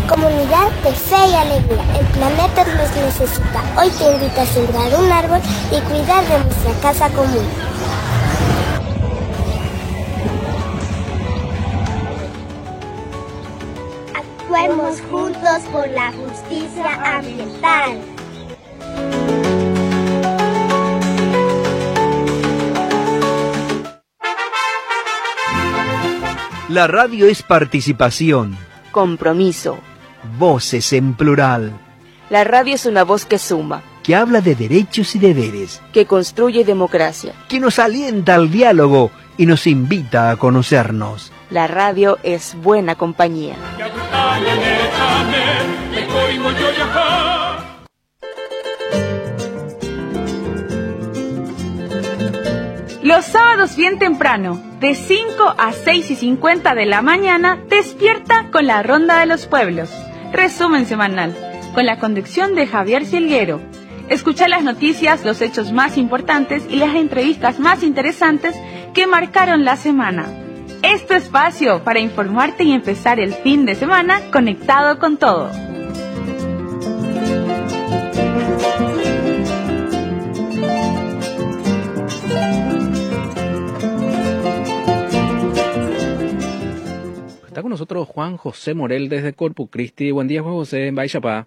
Comunidad de fe y alegría, el planeta nos necesita. Hoy te invito a sembrar un árbol y cuidar de nuestra casa común. Actuemos juntos por la justicia ambiental. La radio es participación, compromiso, voces en plural. La radio es una voz que suma, que habla de derechos y deberes, que construye democracia, que nos alienta al diálogo y nos invita a conocernos. La radio es buena compañía. Los sábados bien temprano, de 5 a 6:50 de la mañana, despierta con la Ronda de los Pueblos. Resumen semanal, con la conducción de Javier Silguero. Escucha las noticias, los hechos más importantes y las entrevistas más interesantes que marcaron la semana. Es tu espacio para informarte y empezar el fin de semana conectado con todo. Está con nosotros Juan José Morel desde Corpus Christi. Buen día, Juan José, en Baixapá.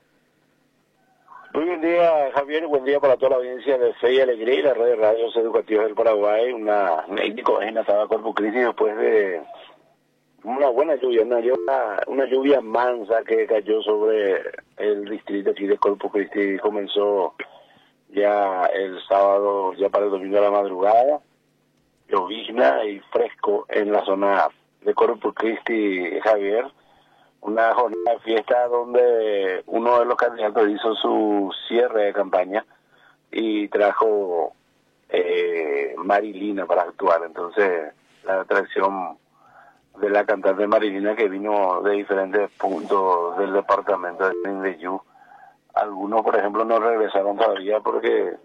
Muy buen día, Javier. Buen día para toda la audiencia de Fe y Alegría y la red de radios educativas del Paraguay. Una icógena estaba Corpus Christi después de una buena lluvia, una lluvia mansa que cayó sobre el distrito aquí de Corpus Christi. Comenzó ya el sábado, ya para el domingo a la madrugada, llovizna y fresco en la zona de Corpus Christi, Javier. Una jornada de fiesta donde uno de los candidatos hizo su cierre de campaña y trajo Marilina para actuar. Entonces, la atracción de la cantante Marilina, que vino de diferentes puntos del departamento de Trindeyú. Algunos, por ejemplo, no regresaron todavía porque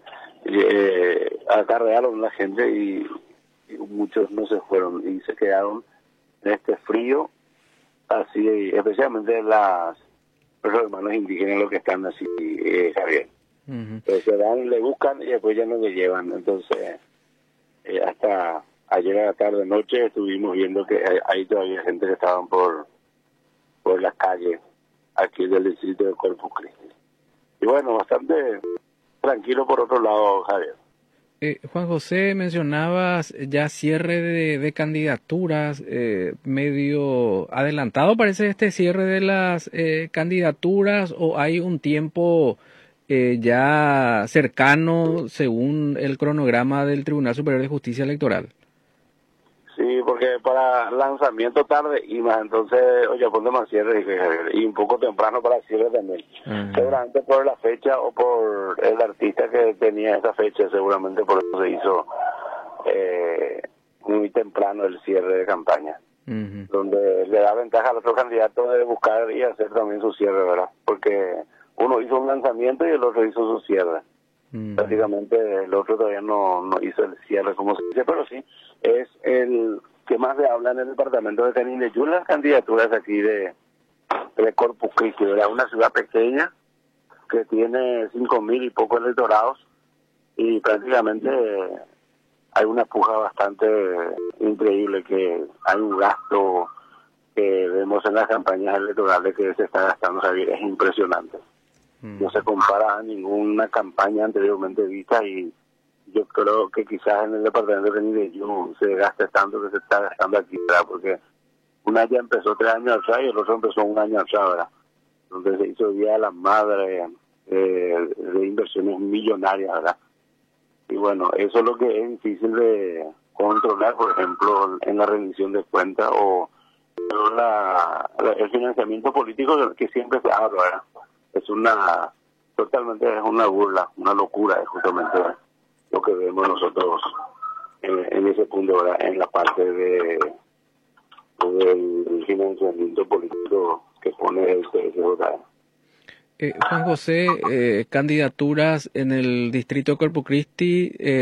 acarrearon la gente y muchos no se fueron y se quedaron en este frío, así, especialmente los hermanos indígenas, los que están así, Javier. Pues se van, le buscan y después ya no le llevan. Entonces, hasta ayer a la tarde, noche, estuvimos viendo que hay todavía gente que estaban por las calles aquí del distrito de Corpus Christi. Y bueno, bastante tranquilo por otro lado, Javier. Juan José, mencionabas ya cierre de candidaturas, medio adelantado parece este cierre de las candidaturas, o hay un tiempo ya cercano según el cronograma del Tribunal Superior de Justicia Electoral. Sí, porque para lanzamiento tarde y más, entonces, oye, ponte más cierre y un poco temprano para cierre también. Seguramente por la fecha o por el artista que tenía esa fecha, seguramente por eso se hizo muy temprano el cierre de campaña, donde le da ventaja al otro candidato de buscar y hacer también su cierre, ¿verdad? Porque uno hizo un lanzamiento y el otro hizo su cierre. Prácticamente el otro todavía no hizo el cierre, como se dice, pero sí, es el que más se habla en el departamento de Trindeyú, las candidaturas aquí de Corpus Christi, ¿verdad? Una ciudad pequeña que tiene 5.000 y pocos electorados y prácticamente hay una puja bastante increíble, que hay un gasto que vemos en las campañas electorales que se está gastando, Javier, es impresionante. No se compara a ninguna campaña anteriormente vista y yo creo que quizás en el departamento de Trindeyú se gaste tanto que se está gastando aquí, ¿verdad? Porque una ya empezó 3 años atrás y el otro empezó 1 año atrás, ¿verdad? Donde se hizo Día de la Madre, de inversiones millonarias, ¿verdad? Y bueno, eso es lo que es difícil de controlar, por ejemplo, en la rendición de cuentas o el financiamiento político que siempre se habla, ¿verdad? Totalmente es una burla, una locura, es justamente lo que vemos nosotros en ese punto, ¿verdad? En la parte del financiamiento político que pone el CSJ. Juan José, candidaturas en el distrito de Corpus Christi,